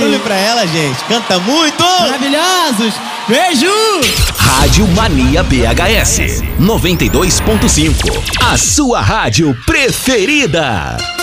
barulho pra ela, gente. Canta muito! Maravilhosos! Beijo! Rádio Mania BHS 92.5. A sua rádio preferida.